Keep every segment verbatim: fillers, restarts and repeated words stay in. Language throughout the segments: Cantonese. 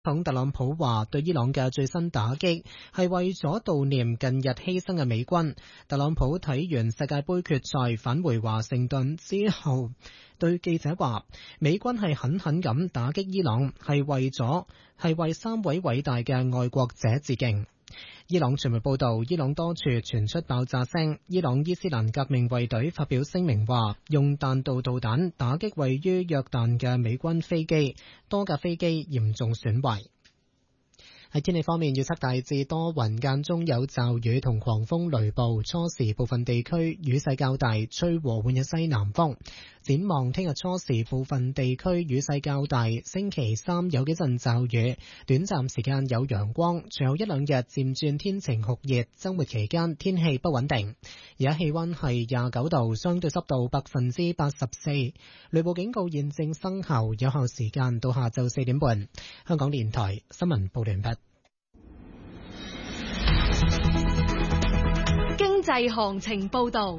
總統特朗普話對伊朗嘅最新打擊係為咗悼念近日犧牲嘅美軍。特朗普睇完世界盃決賽返回華盛頓之後，對記者話美軍係狠狠咁打擊伊朗，係為咗係為三位偉大嘅愛國者致敬。伊朗傳媒報道，伊朗多處傳出爆炸聲。伊朗伊斯蘭革命衛隊發表聲明話，用彈道導彈打擊位於約旦嘅美軍飛機，多架飛機嚴重損壞。喺天氣方面，預測大致多雲，間中有驟雨同狂風雷暴，初時部分地區雨勢較大，吹和緩嘅西南風。展望聽日初時部分地區雨勢較大，星期三有幾陣驟雨，短暫時間有陽光，隨後一兩日漸轉天晴酷熱，週末期間天氣不穩定。而家氣溫係廿九度，相對濕度百分之八十四，雷暴警告現正生效，有效時間到下晝四點半。香港電台新聞報道完畢。 經濟行情報道。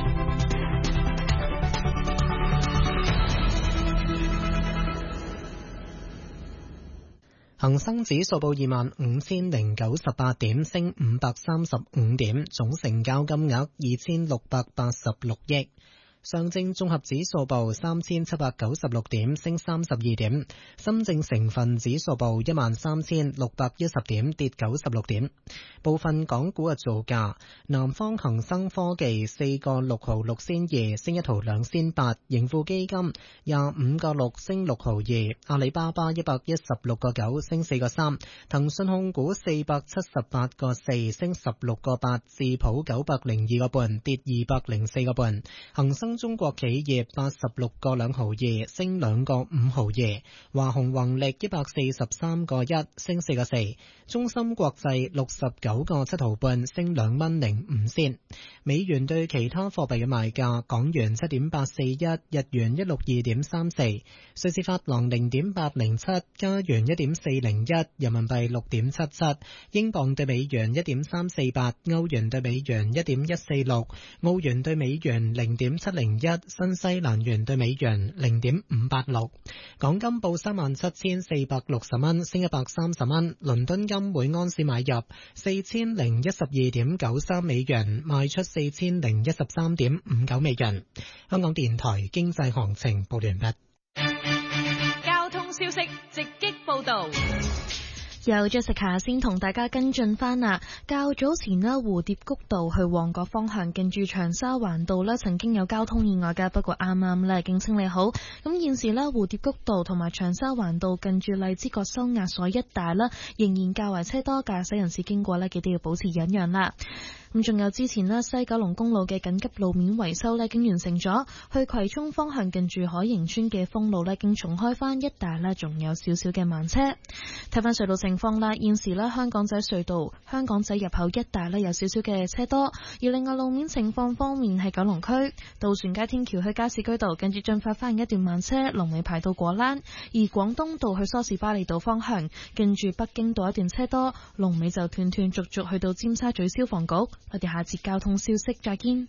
恒生指數報二萬五千零九十八點，升五百三十五點，總成交金額二千六百八十六億。上證綜合指數報三千七百九十六點，升三十二點。深證成分指數報一萬三千六百一十點，跌九十六點。部分港股嘅造價：南方恒生科技四個六毫六仙二，升一毫兩仙八；盈富基金廿五個六，升六毫二；阿里巴巴一百一十六個九，升四個三；騰訊控股四百七十八個四，升十六個八；智普九百零二個半，跌二百零四個半；恒生中國企業八十六個兩毫二，升兩個五毫二；華虹宏力一百四十三個一，升四個四；中芯國際六十九個七毫半，升兩蚊零五仙。美元對其他貨幣嘅賣價：港元七點八四一，日元一六二點三四，瑞士法郎零點八零七，加元一點四零一，人民幣六點七七，英鎊對美元一點三四八，歐元對美元一點一四六，澳元對美元零點七零一，新西蘭元對美元零點五八六。港金報三萬七千四百六十蚊，升一百三十蚊。倫敦金每安士買入四千零一十二點九三美元，賣出四千零一十三點五九美元。香港電台經濟行情報完畢。 交通消息直擊報道。 由 Jessica 先同大家跟進翻啦。較早前呢，蝴蝶谷道去旺角方向近住長沙灣道呢曾經有交通意外㗎，不過啱啱呢已經清理好。咁現時呢，蝴蝶谷道同埋長沙灣道近住荔枝角收押所一帶啦，仍然較為車多，駕駛人士經過呢，記得要保持忍讓啦。咁仲有之前呢，西九龍公路嘅緊急路面維修呢已經完成咗，去葵涌方向近住海盈村嘅封路呢已經重開翻，一帶呢仲有少少嘅慢車。睇翻隧道情況啦，現時呢，香港仔隧道香港仔入口一帶呢有少少嘅車多，而另外路面情況方面係九龍區渡船街天橋去加士居道近住進發翻一段慢車，龍尾排到果欄；而廣東道去梳士巴利道方向近住北京道一段車多，龍尾就斷斷續續去到尖沙咀消防局。我哋下節交通消息再見。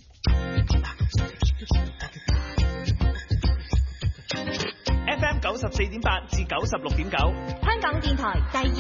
F M 九十四點八至九十六點九， 香港電台第二。